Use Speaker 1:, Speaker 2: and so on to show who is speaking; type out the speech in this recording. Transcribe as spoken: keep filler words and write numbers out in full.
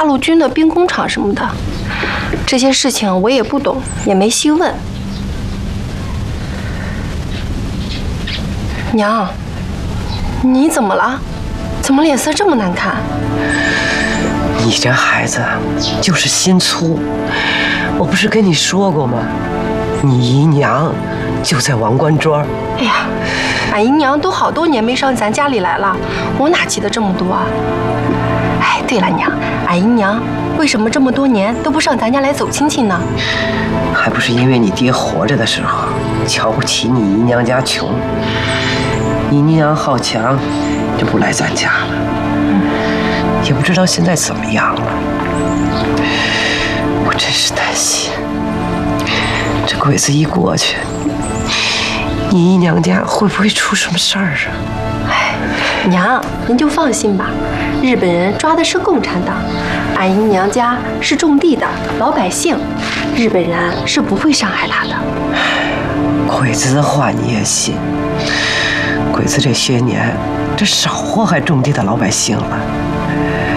Speaker 1: 大陆军的兵工厂什么的，这些事情我也不懂，也没细问。娘，你怎么了？怎么脸色这么难看？
Speaker 2: 你这孩子就是心粗，我不是跟你说过吗？你姨娘就在王官庄。
Speaker 1: 哎呀，俺姨娘都好多年没上咱家里来了，我哪记得这么多啊？哎，对了，娘，俺姨娘为什么这么多年都不上咱家来走亲戚呢？
Speaker 2: 还不是因为你爹活着的时候瞧不起你姨娘家穷，你姨娘好强就不来咱家了。嗯，也不知道现在怎么样了，我真是担心，这鬼子一过去，你姨娘家会不会出什么事儿啊？
Speaker 1: 哎，娘，您就放心吧，日本人抓的是共产党，俺姨娘家是种地的老百姓，日本人是不会伤害她的。
Speaker 2: 鬼子的话你也信？鬼子这些年，这少祸害种地的老百姓了。